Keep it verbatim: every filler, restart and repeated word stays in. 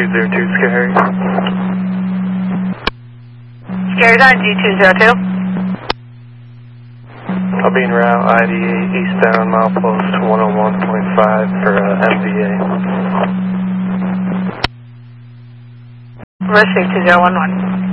zero two, Scary. Scary's on G two zero two. I'll be en route I D eight eastbound milepost one oh one point five for uh, M V A. Received two zero one one.